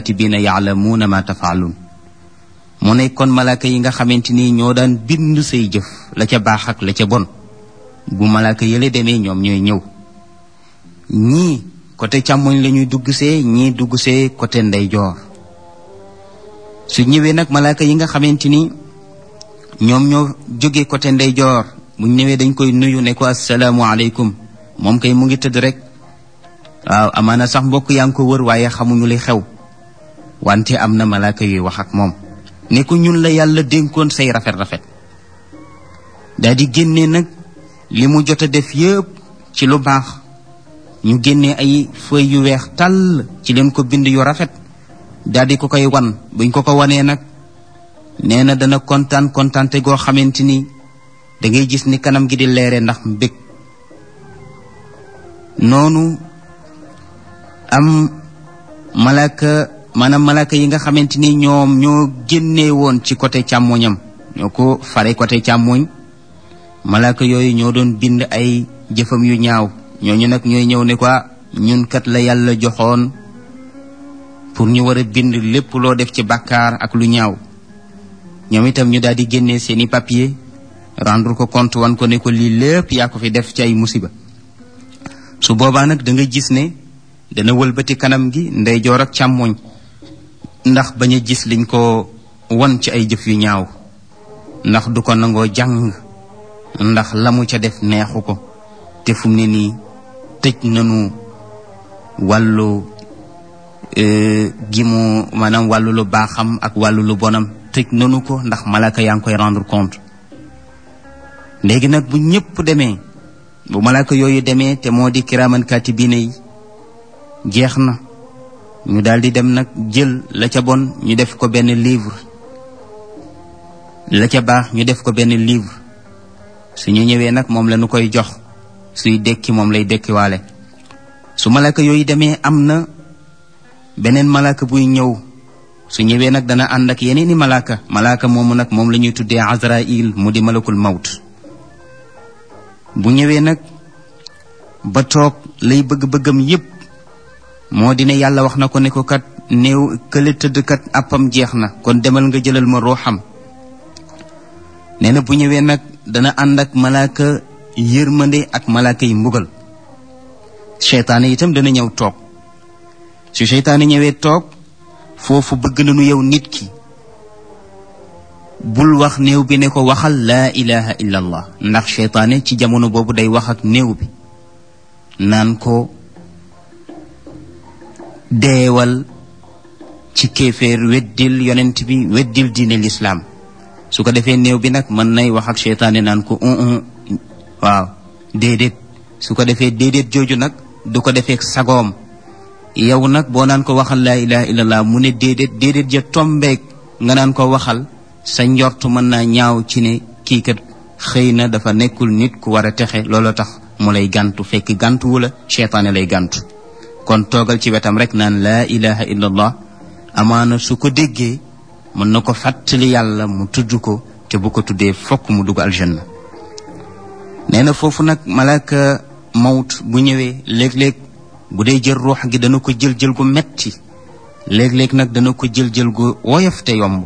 katibina yaalamuuna ma tafaaluun mu ne kon malaaka yi nga xamante ni ñoo daan bind say jëf la ca baax ak la ca bon bu malaaka yële demee ñoom ñooy ñëw ñii côté càmmoñ la ñuy dugg see ñii dugg see côté ndeyjoor su ñëwee nag malaaka yi nga xamante ni ñoom ñoo jógee côté ndeyjoor bu ñëwee dañ koy nuyu ne ko assalaamu aleykum moom kay mu ngi tëdd rek waaw amaana sax mbokk yaa ngi ko wër waaye xamuñu li xew wante am na malaaka yuy wax ak moom ne ko ñun la yàlla dénkoon say rafet-rafet daal di génnee nag li mu jot a def yépp ci lu baax ñu génnee ay feuilles yu weex tàll ci leen ko bind yu rafet daal di ko koy wan buñ ko ko wanee nag nee na dana kontaante goo xamante ni da ngay gis ni kanam gi di leere ndax mbég noonu am malaaka yi nga xamante ni ñoom ñoo génnee woon ci côté càmmoñam ñoo ko fare côté càmmoñ malaaka yooyu ñoo doon bind ay jëfam yu ñaaw ñooñu nag ñooy ñëw ne ko ñun kat la yàlla joxoon pour ñu war a bind lépp loo def ci bàkkaar ak lu ñaaw ñoom itam ñu daal di génnee seeni papier rendre ko compte wan ko ne ko lii lépp yaa ko fi def ci ay musiba su boobaa nag da nga gis ne dana wëlbati kanam gi ndeyjoor ak càmmoñ ndax bañ a gis liñ ko won ci ay jëf yu ñaaw ndax du ko nangoo jàng ndax la mu ca def neexu ko te fu mu ne nii tëj nanu wàllu gi mu maanaam wàllu lu baaxam ak wàllu lu bonam tëj nanu ko ndax malaaka yaa ngi koy rendre compte léegi nag bu ñëpp demee bu malaaka yooyu demee te moo di kiraaman kaatibiina yi jeex na ñu daldi dem nag jël la ca bon ñu def ko benn livre la ca baax ñu def ko benn livre suñu ñëwee nag moom la ñu koy jox suy dekki moom lay dekkiwaale su malaaka yooyu demee am na beneen malaaka buy ñëw su ñëwee nag dana ànd ak yeneeni malaaka moomu nag moom la ñuy tuddee Azraïl mu di malakul mawt bu ñëwee nag ba toog lay bëgg-bëggam yépp moo di ne yàlla wax na ko ne ko kat néew kële tëdd kat àppam jeex na kon demal nga jëlal ma ruuxam nee na bu ñëwee nag dana ànd ak malaaka yërmande ak malaaka yi mbugal seytaane itam dana ñëw toog su seytaane ñëwee toog foofu bëgg nañu yow nit ki bul wax néew bi ne ko waxal laa ilaha illa allah ndax seytaane ci jamono boobu day wax ak néew bi naan ko deewal ci kéeféer weddil yonent bi weddil diine lislaam su ko defee néew bi nag mën nay wax ak seytaane naan ko waaw déedéet su ko defee déedéet jooju nag du ko defee sagoom yow nag boo naan ko waxal laa ilaha illallah mu ne déedéet ja tombeek nga naan ko waxal sa njort mën naa ñaaw ci ne kii kat xëy na dafa nekkul nit ku war a texe looloo tax mu lay gàntu fekk gàntu wula seytaane lay gàntu kon toogal ci wetam rek naan laa ilaha illallah amaana su ko déggee mën na ko fàttali yàlla mu tudd ko te bu ko tuddee fokk mu dugg aljanna nee na foofu nag malaaka mawt bu ñëwee léeg-léeg bu dee jël ruux gi dana ko jël gu metti léeg-léeg nag dana ko jël gu woyof te yomb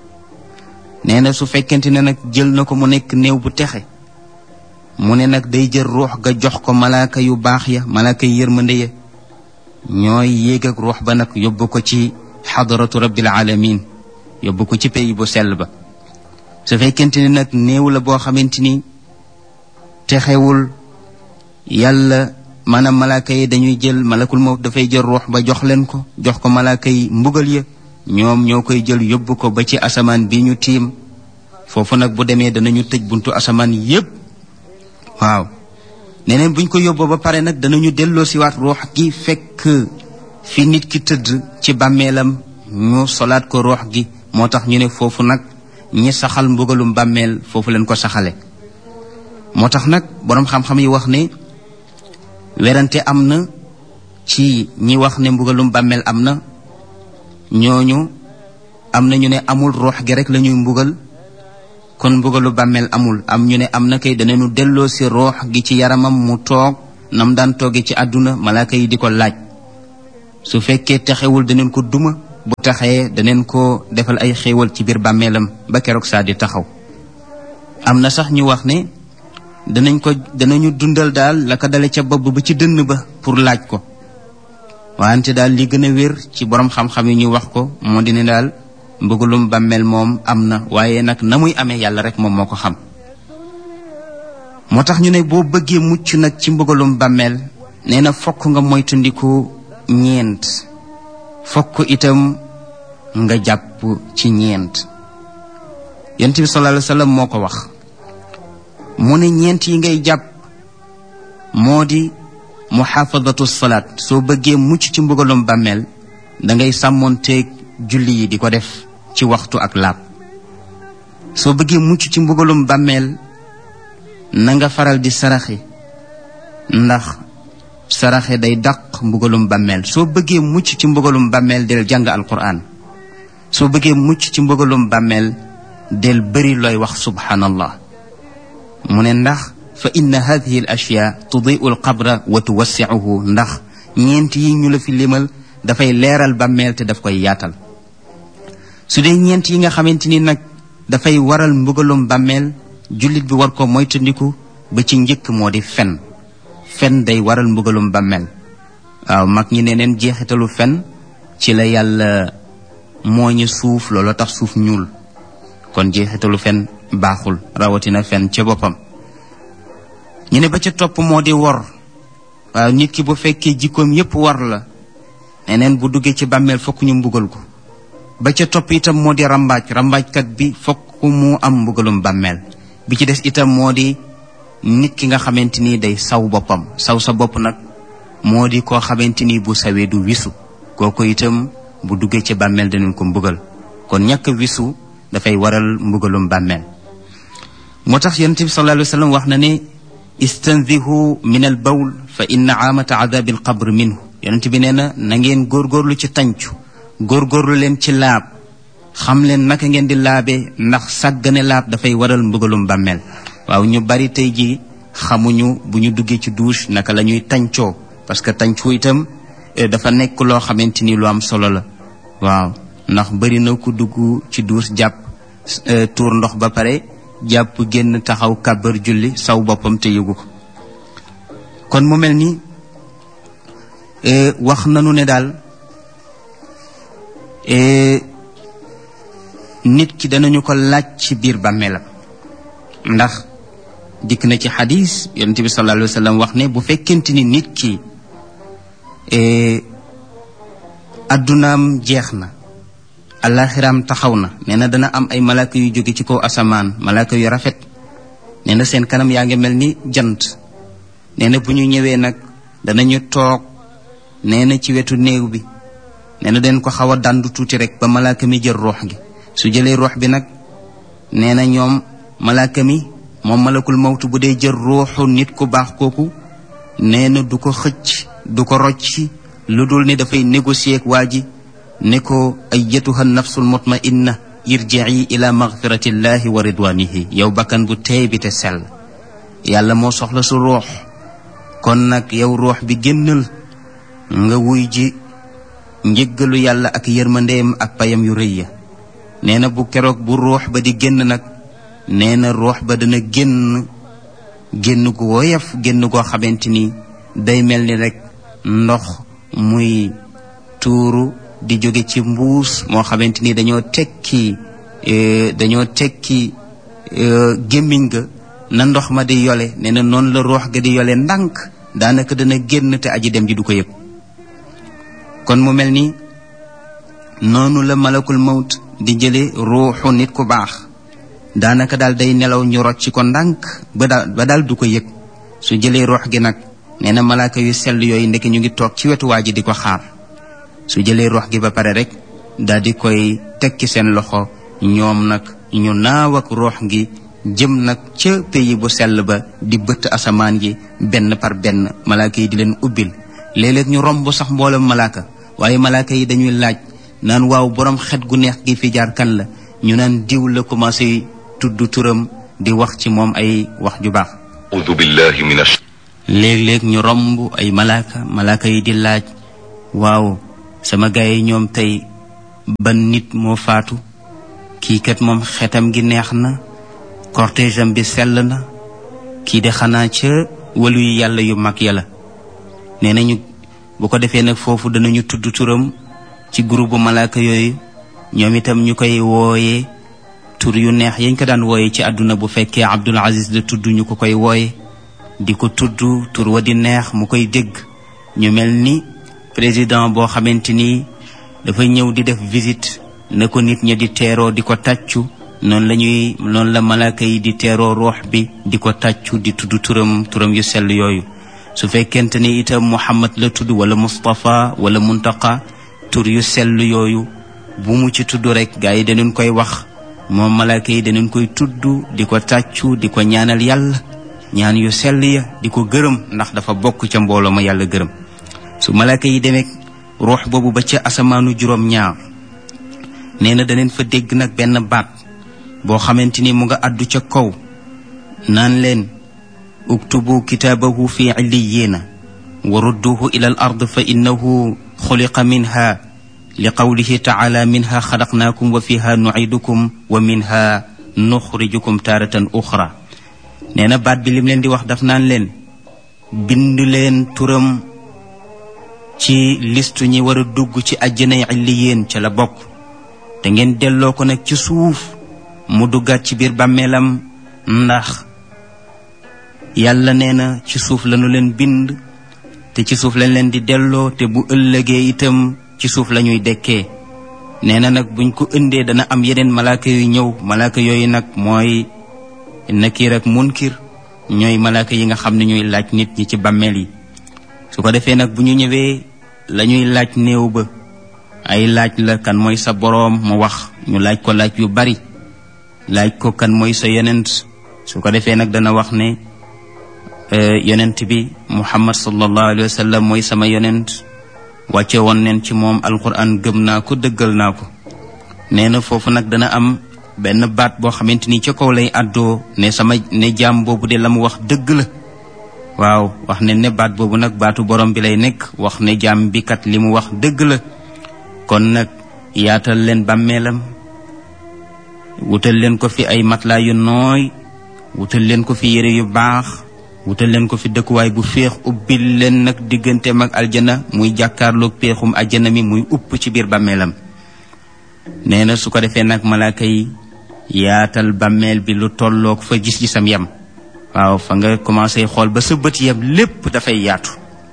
nee na su fekkente ne nag jël na ko mu nekk néew bu texe mu ne nag day jël ruux ga jox ko malaaka yu baax ya malaaka yi yërmande ya ñooy yéeg ak ruux ba nag yóbbu ko ci xadaratu rabbil alamin yóbbu ko ci pays bu sell ba su fekkente ne nag néew la boo xamante ni texewul yàlla maanaam malaaka yi dañuy jël malakul mawt dafay jël ruux ba jox leen ko jox ko malaaka yi mbugal ya ñoom ñoo koy jël yóbbu ko ba ci asamaan bi ñu tiim foofu nag bu demee danañu tëj buntu asamaan yépp waaw neneen buñ ko yóbboo ba pare nag danañu delloo siwaat ruux gi fekk fi nit ki tëdd ci bàmmeelam ñu solaat ko ruux gi moo tax ñu ne foofu nag ñi saxal mbugalum bàmmeel foofu leen ko saxale moo tax nag boroom xam-xam yi wax ne werante am na ci ñi wax ne mbugalum bàmmeel am na ñooñu am na ñu ne amul ruux gi rek la ñuy mbugal kon mbugalu bàmmeel amul am ñu ne am na kay danañu delloo si ruux gi ci yaramam mu toog nam daan toogee ci àdduna malaaka yi di ko laaj su fekkee texewul danañ ko duma bu taxee daneen ko defal ay xéewal ci biir bàmmeelam ba keroog saa di taxaw. am na sax ñu wax ne danañu dundal daal la ko dale ca bopp ba ci dënn ba pour laaj ko, wante daal li gën a wér ci borom xam-xam yi ñu wax ko moo di ne daal mbugalum bàmmeel moom am na, waaye nag na muy amee yàlla rek moom moo ko xam. moo tax ñu ne boo bëggee mucc nag ci mbugalum bàmmeel nee na fokk nga moytandiku ñeent, fokk itam nga jàpp ci ñeent. yonent bi sallallahu alayhi wa sallam moo ko wax, mu ne ñeent yi ngay jàpp moo di muhaafadatu salaat. soo bëggee mucc ci mbugalum bàmmeel da ngay sàmmoonteeg julli yi di ko def ci waxtu ak laab. soo bëggee mucc ci mbugalum bàmmeel na nga faral di saraxe, ndax saraxe day dàq mbugalum bàmmeel. soo bëggee mucc ci mbugalum bàmmeel del jàng alquran. soo bëggee mucc ci mbugalum bàmmeel del bëri looy wax subhanallah. mu ne ndax fa inna hadihi al ashyaa tudiu al qabra wa tuwassiuhu, ndax ñeent yi ñu la fi limal dafay leeral bàmmeel te daf koy yaatal. su dee ñeent yi nga xamante ni nag dafay waral mbugalum bàmmeel jullit bi war ko moytandiku, ba ci njëkk moo di fen. fen day waral mbugalum bàmmeel. waaw mag ñi ne neen jeexitalu fen ci la yàlla mooñe suuf, loolu tax suuf ñuul. kon jeexitalu fen baaxul, rawatina fen ca boppam. ñu ne ba ca topp moo di wor. waaw nit ki bu fekkee jikkoom yépp war la, neneen bu duggee ci bàmmeel fokk ñu mbugal ko. ba ca topp itam moo di rambaaj. rambaajkat bi fokk mu am mbugalum bàmmeel. bi ci des itam moo di nit ki nga xamante ni day saw boppam. saw sa bopp nag moo di koo xamante ni bu sawee du wisu, kooku itam bu duggee ci bàmmeel danañ ko mbugal. kon ñàkk wisu dafay waral mbugalum bàmmeel. moo tax yonent bi sallallahu alayhi wa sallam wax na ne istanzihu min al bawl fa inna aamata adabi al qabr minhu. yonent bi nee na ngeen góorgóorlu ci tàncu, góorgóorlu leen ci laab, xam leen naka ngeen di laabee, ndax sàggane laab dafay waral mbugalum bàmmeel. waaw ñu bari tey ji xamuñu bu ñu duggee ci douche naka la ñuy tàncoo, parce que tàncu itam dafa nekk loo xamante ni lu am solo la. waaw ndax bari na ku dugg ci douche jàpp tuur ndox ba pare jàpp génn taxaw kàbbar julli saw boppam te yëgu ko. kon mu mel ni wax nanu ne daal nit ki danañu ko laaj ci biir bàmmeelam, ndax dikk na ci xadis yonent bi sallallahu alayhi wa sallam wax ne bu fekkente ni nit ki addunaam jeex na, alaxiraam taxaw na, nee na dana am ay malaaka yu jóge ci kaw asamaan, malaaka yu rafet. nee na seen kanam yaa ngi mel ni jant. nee na bu ñu ñëwee nag danañu toog nee na ci wetu néew bi. nee na den ko xaw a dandu tuuti rek ba malaaka mi jël ruux gi. su jëlee ruux bi nag nee na ñoom malaaka mi moom malakul mawtu bu dee jël ruuxu nit ku baax kooku nee na du ko xëcc du ko rocci lu dul ne dafay négocier ak waa ji ne ko ayyatuha nafsul mutmainna irji'i ila maghfiratillahi wa ridwanihi. yow bakkan bu teey bi te sell, yàlla moo soxla su ruux, kon nag yow ruux bi génnal nga wuy ji njëggalu yàlla ak yërmandeem ak payam yu rëy ya. nee na bu keroog bu ruux ba di génn nag nee na ruux ba dana génn gu woyof, génn goo xamante ni day mel ni rek ndox muy tuuru di jóge ci mbuus moo xamante ni dañoo tekki gémmiñ ga na ndox ma di yole. nee na noonu la ruux ga di yole ndànk, daanaka dana génn te aji dem ji du ko yëg. kon mu mel ni noonu la malakul mawt di jële ruuxu nit ku baax, daanaka daal day nelaw ñu rocc ko ndànk ba daal du ko yëg. su jëlee ruux gi nag nee na malaaka yu sell yooyu ndeke ñu ngi toog ci wetu waa ji di ko xaar. su jëlee ruux gi ba pare rek daal di koy tekki seen loxo, ñoom nag ñu naaw ak ruux gi jëm nag ca pays bu sell ba di bëtt asamaan ji benn par benn. malaaka yi di leen ubbil, léeg-léeg ñu romb sax mboolem malaaka, waaye malaaka yi dañuy laaj naan waaw borom xet gu neex gi fi jaar kan la. ñu naan diw la commencé tudd turam di wax ci moom ay wax ju baax. léeg-léeg ñu romb ay malaaka yi di laaj waaw sama gaay yi ñoom tey ban nit moo faatu, kii kat moom xetam gi neex na, cortège am bi sell na, kii de xanaa ca walu yu yàlla yu mag ya la. nee nañu bu ko defee nag foofu danañu tudd turam ci groupe malaaka yooyu, ñoom itam ñu koy wooyee tur yu neex yañ ko daan wooye ci àdduna. bu fekkee Abdul Aziz la tudd ñu ko koy wooye, di ko tudd tur wa di neex mu koy dégg. ñu mel ni président boo xamante ni dafa ñëw di def visite, na ko nit ñi di teeroo di ko tàccu, noonu la malaaka yi di teeroo ruux bi di ko tàccu, di tudd turam yu sell yooyu. su fekkente ni itam Muhammad la tudd wala Mustafa wala Muntaqa, tur yu sell yooyu bu mu ci tudd rek gaa yi dañu koy wax, moom malaaka yi dañu koy tudd di ko tàccu, di ko ñaanal yàlla ñaan yu sell ya, di ko gërëm ndax dafa bokk ca mbooloo ma yàlla gërëm. su malaaka yi demee ruux boobu ba ca asamaanu juróom-ñaar, nee na daneen fa dégg nag benn baat boo xamante ni mu nga àddu ca kaw naan leen uktubu kitaabahu fi illiyiina wa rudduhu ila al ard fa innahu xuliqa minha li qawlihi taala minha xalaqnaakum wa fiha nucidukum wa minha nuxrijukum taaratan uxra. nee na baat bi lim leen di wax daf naan leen bind leen turam ci listu ñi war a dugg ci àjjanay illiyeen ca la bokk, te ngeen delloo ko nag ci suuf mu duggaat ci biir bàmmeelam, ndax yàlla nee na ci suuf lañu leen bind te ci suuf lañ leen di delloo, te bu ëllëgee itam ci suuf la ñuy dekkee. nee na nag buñ ko ëndee dana am yeneen malaaka yu ñëw. malaaka yooyu nag mooy Nakiir ak Munkir, ñooy malaaka yi nga xam ne ñooy laaj nit ñi ci bàmmeel yi. su ko defee nag bu ñu ñëwee la ñuy laaj néew ba ay laaj la, kan mooy sa boroom mu wax, ñu laaj ko laaj yu bari, laaj ko kan mooy sa yonent. su ko defee nag dana wax ne yonent bi Muhammad sallallahu alayhi wa sallam mooy sama yonent, wàcce woon neen ci moom alquran, gëm naa ko, dëggal naa ko. nee na foofu nag dana am benn baat boo xamante ni ca kaw lay àddoo ne jaam boobu de la mu wax dëgg la. waaw wax ne baat boobu nag baatu borom bi lay nekk, wax ne jaam bi kat li mu wax dëgg la. kon nag yaatal leen bàmmeelam, wutal leen ko fi ay matelas yu nooy, wutal leen ko fi yére yu baax, wutal leen ko fi dëkkuwaay bu féex, ubbil leen nag digganteem ak aljana muy jàkkaarloog péexum aljana mi muy upp ci biir bàmmeelam. nee na su ko defee nag malaaka yi yaatal bàmmeel bi lu tolloog fa gis-gisam yam. waaw fa nga commencé xool ba sa bët yam lépp dafay yaatu.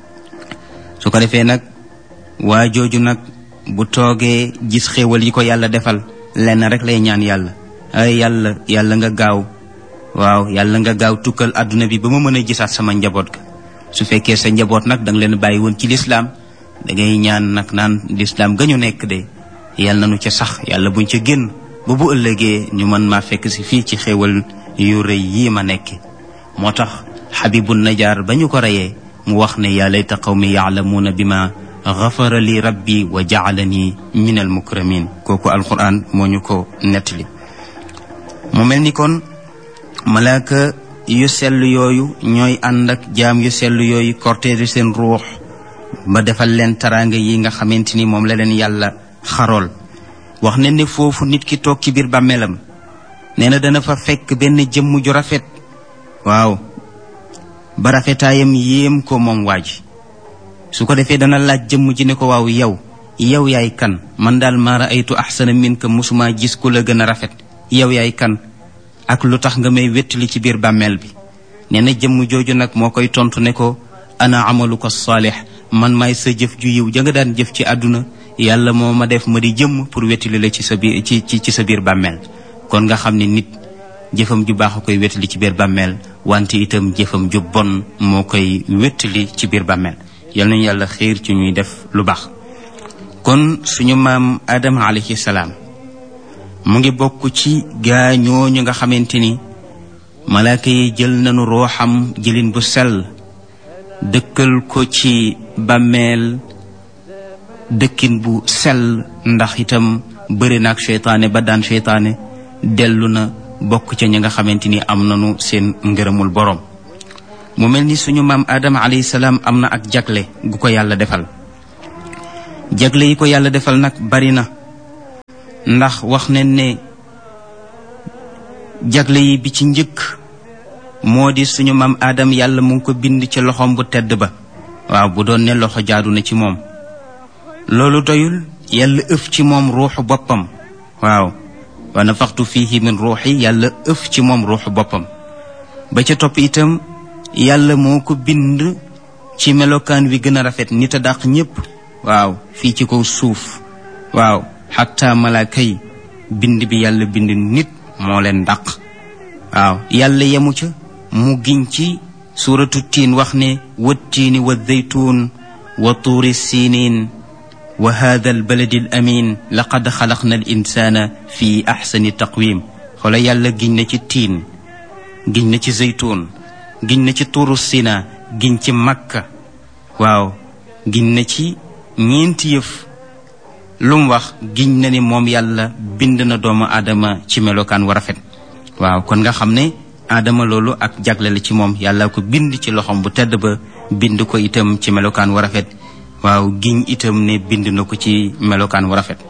su ko defee nag waa jooju nag bu toogee gis xéewal yi ko yàlla defal, lenn rek lay ñaan yàlla, ay yàlla nga gaaw, waaw yàlla nga gaaw tukkal àdduna bi ba ma mën a gisaat sama njaboot ga. su fekkee sa njaboot nag danga leen bàyyi woon ci lislaam, dangay ñaan nag naan lislaam ga ñu nekk de yàlla na nu ca sax, yàlla buñ ca génn ba bu ëllëgee ñu mën maa fekk si fii ci xéewal yu rëy yii ma nekk. moo tax Xabibu Najaar ba ñu ko reyee mu wax ne yaa layta qawmi yaalamuuna bima gafara li rabbi wa jaalani min al mukramin. kooku alquran moo ñu ko nettali. mu mel ni kon malaaka yu sell yooyu ñooy ànd ak jaam yu sell yooyu cortège seen ruux ba defal leen taraanga yi nga xamante ni moom la leen yàlla xarool. wax ne foofu nit ki toog ci biir bàmmeelam, nee na dana fa fekk benn jëmm ju rafet. waaw ba rafetaayam yéem ko moom waa ji. su ko defee dana laaj jëmm ji ne ko waaw yow yaay kan? man daal maa raaytu ahsana minka, musuma gis ku la gën a rafet. yow yaay kan ak lu tax nga may wettali ci biir bàmmeel bi? nee na jëmm jooju nag moo koy tontu ne ko ana amaluka saalih, man maay sa jëf ju yiw ja nga daan jëf ci àdduna, yàlla moo ma def ma di jëmm pour wettali la ci sa biir ci sa biir bàmmeel. kon nga xam ne nit jëfam ju baax a koy wettali ci biir bàmmeel, wante itam jëfam ju bon moo koy wettali ci biir bàmmeel. yal nañu yàlla xiir ci ñuy def lu baax. kon suñu maam Adama alayhi salaam mu ngi bokk ci gaa ñooñu nga xamante ni malaaka yi jël nañu rooxam jëlin bu sell, dëkkal ko ci bàmmeel dëkkin bu sell, ndax itam bëri na ak seytaane ba daan seytaane, dellu na bokk ca ñi nga xamante ni am nañu seen ngërëmul borom. mu mel ni suñu maam Adama alayhi salaam am na ak jagle gu ko yàlla defal. jagle yi ko yàlla defal nag bari na, ndax wax nañ ne jagle yi bi ci njëkk moo di suñu maam Aadam yàlla mu ngi ko bind ci loxoom bu tedd ba waaw bu doon ne loxo jaadu na ci moom loolu doyul yàlla ëf ci moom ruuxu boppam waaw wa nafaxtu fihi min ruuxi yàlla ëf ci moom ruuxu boppam ba ca topp itam yàlla moo ko bind ci melokaan wi gën a rafet nit a dàq ñépp waaw fii ci kaw suuf waaw xatta malaaka yi bind bi yàlla bind nit moo leen dàq waaw yàlla yemu ca mu giñ ci suuratu tiin wax ne wattiini wa zeytuun wa tuuri siiniin wa haada albaladi al amin laqad xalaqna al insana fi axsani taqwim xoola yàlla giñ na ci tiin giñ na ci zeytuun giñ na ci tuuru sina giñ ci makka waaw giñ na ci ñeenti yëf lu mu wax giñ na ni moom yàlla bind na doomu aadama ci melokaan wa rafet waaw kon nga xam ne aadama loolu ak jagle la ci moom yàlla ko bind ci loxom bu tedd ba bind ko itam ci melokaan wa rafet waaw giñ itam ne bind na ko ci melokaan wa rafet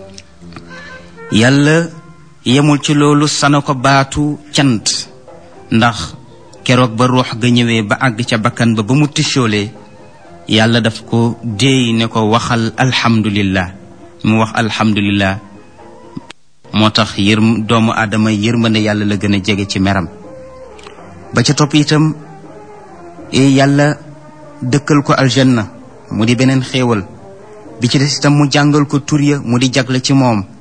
yàlla yemul ci loolu sana ko baatu cant ndax keroog ba ruux ga ñëwee ba àgg ca bakkan ba mu tisoolee yàlla daf ko déey ne ko waxal alhamdulillah mu wax alhamdulillah moo tax doomu aadama yërmande yàlla la gën a jege ci meram ba ca topp itam yàlla dëkkal ko aljanna mu di beneen xéewal bi ci des itam mu jàngal ko tur ya mu di jagle ci moom